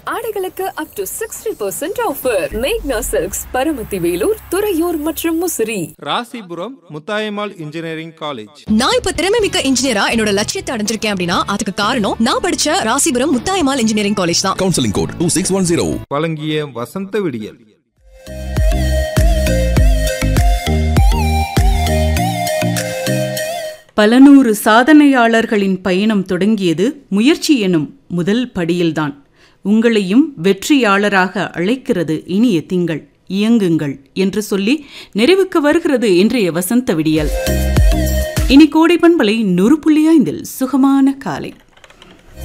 ஆடைகளுக்கு up to 60% offer. மேக்னா silks, Paramathi Vellore, Thuraiyur மற்றும் முசிறி. Rasipuram Muthayammal engineering college. நான் இப்ப திறமைமிக்க இன்ஜினியரா என்னோட லட்சியத்தை அடைஞ்சிருக்கேன் அப்படின்னா அதுக்கு காரணம் நான் படிச்ச ராசிபுரம் முத்தாயம்மாள் இன்ஜினியரிங் காலேஜ் தான். Counselling code 2610. வழங்கிய வசந்த விடியல். பல நூறு சாதனையாளர்களின் பயணம் தொடங்கியது முயற்சி எனும் முதல் படியில்தான். உங்களையும் வெற்றியாளராக அழைக்கிறது இனிய திங்கள், இயங்குங்கள் என்று சொல்லி நிறைவுக்கு வருகிறது இன்றைய வசந்த விடியல். இனி கோடை பண்பலை 100.5 சுகமான காலை.